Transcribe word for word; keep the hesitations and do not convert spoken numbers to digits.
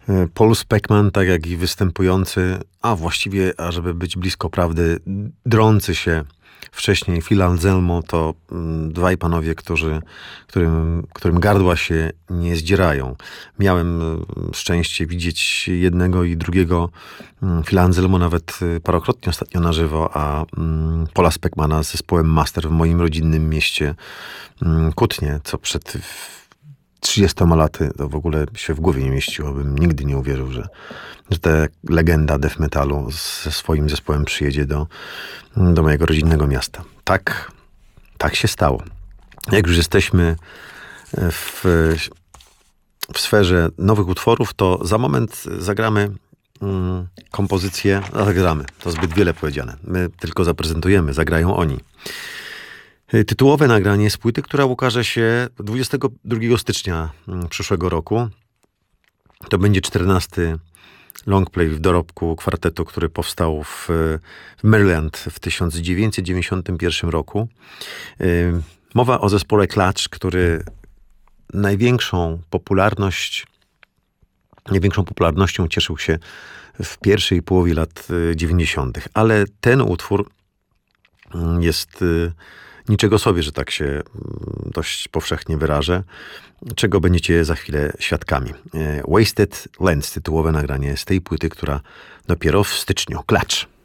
Paul Speckman, tak jak i występujący, a właściwie, ażeby być blisko prawdy, drący się wcześniej Phil Anselmo, to dwaj panowie, którzy, którym, którym gardła się nie zdzierają. Miałem szczęście widzieć jednego i drugiego Phila Anselmo nawet parokrotnie ostatnio na żywo, a Paula Speckmana z zespołem Master w moim rodzinnym mieście Kutnie, co przed trzydziestoma laty to w ogóle się w głowie nie mieściło, bym nigdy nie uwierzył, że, że ta legenda death metalu ze swoim zespołem przyjedzie do, do mojego rodzinnego miasta. Tak, tak się stało. Jak już jesteśmy w, w sferze nowych utworów, to za moment zagramy mm, kompozycję, a zagramy, to zbyt wiele powiedziane. My tylko zaprezentujemy, zagrają oni. Tytułowe nagranie z płyty, która ukaże się dwudziestego drugiego stycznia przyszłego roku. To będzie czternasty longplay w dorobku kwartetu, który powstał w, w Maryland w tysiąc dziewięćset dziewięćdziesiątym pierwszym roku. Mowa o zespole Clutch, który największą popularność, największą popularnością cieszył się w pierwszej połowie lat dziewięćdziesiątych. Ale ten utwór jest niczego sobie, że tak się dość powszechnie wyrażę, czego będziecie za chwilę świadkami. Wasted Lands, tytułowe nagranie z tej płyty, która dopiero w styczniu. Clutch.